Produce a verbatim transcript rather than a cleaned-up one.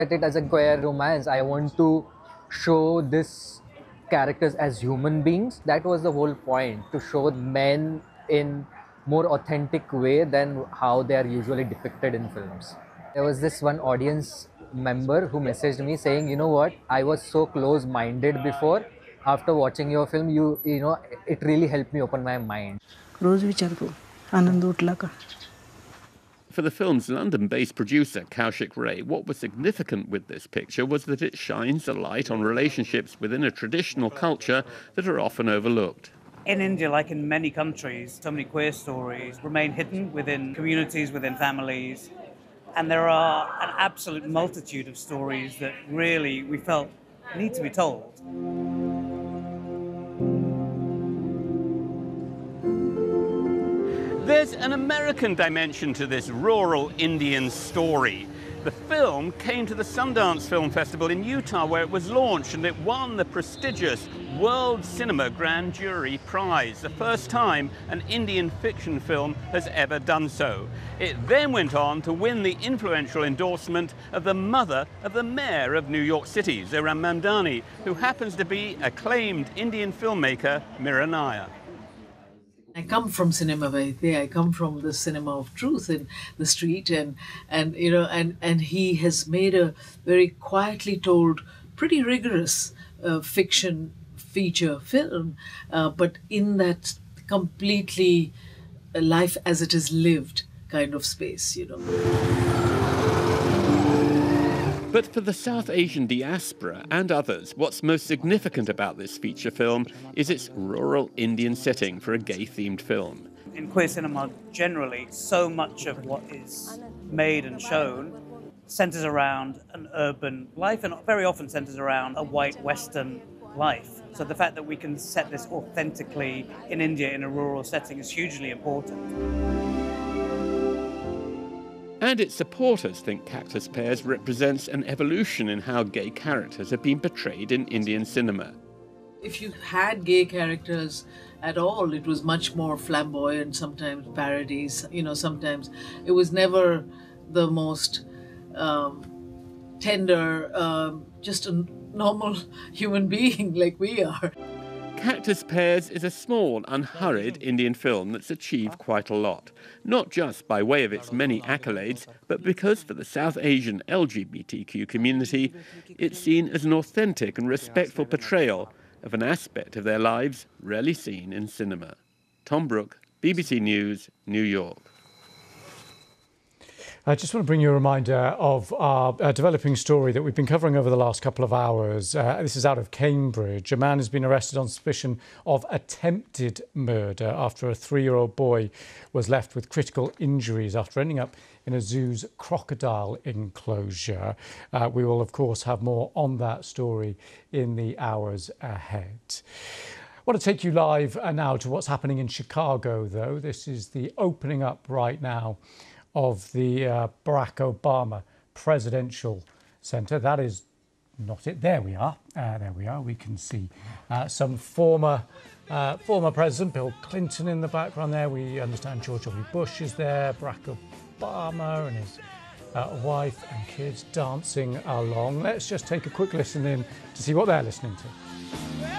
at it as a queer romance. I want to show this characters as human beings. That was the whole point, to show men in more authentic way than how they are usually depicted in films. There was this one audience member who messaged me saying, you know what, I was so close minded before. After watching your film, you you know, it really helped me open my mind. रोज विचार करू आनंद उठला का. For the film's London-based producer, Kaushik Ray, what was significant with this picture was that it shines a light on relationships within a traditional culture that are often overlooked. In India, like in many countries, so many queer stories remain hidden within communities, within families. And there are an absolute multitude of stories that really we felt need to be told. There's an American dimension to this rural Indian story. The film came to the Sundance Film Festival in Utah, where it was launched, and it won the prestigious World Cinema Grand Jury Prize, the first time an Indian fiction film has ever done so. It then went on to win the influential endorsement of the mother of the mayor of New York City, Zohran Mamdani, who happens to be acclaimed Indian filmmaker Mira Nair. I come from cinema Vaidya. I come from the cinema of truth in the street, and and you know, and and he has made a very quietly told, pretty rigorous uh, fiction feature film, uh, but in that completely life as it is lived kind of space, you know. But for the South Asian diaspora and others, what's most significant about this feature film is its rural Indian setting for a gay-themed film. In queer cinema generally, so much of what is made and shown centres around an urban life, and very often centres around a white Western life. So the fact that we can set this authentically in India in a rural setting is hugely important. And its supporters think Cactus Pears represents an evolution in how gay characters have been portrayed in Indian cinema. If you had gay characters at all, it was much more flamboyant, sometimes parodies, you know, sometimes it was never the most um, tender, um, just a normal human being like we are. Cactus Pears is a small, unhurried Indian film that's achieved quite a lot, not just by way of its many accolades, but because for the South Asian L G B T Q community, it's seen as an authentic and respectful portrayal of an aspect of their lives rarely seen in cinema. Tom Brooke, B B C News, New York. I just want to bring you a reminder of our uh, developing story that we've been covering over the last couple of hours. Uh, this is out of Cambridge. A man has been arrested on suspicion of attempted murder after a three-year-old boy was left with critical injuries after ending up in a zoo's crocodile enclosure. Uh, we will, of course, have more on that story in the hours ahead. I want to take you live uh, now to what's happening in Chicago, though. This is the opening up right now of the uh, Barack Obama Presidential Center. That is not it. There we are. Uh, there we are. We can see uh, some former uh, former President Bill Clinton in the background there. We understand George W. Bush is there, Barack Obama and his uh, wife and kids dancing along. Let's just take a quick listen in to see what they're listening to.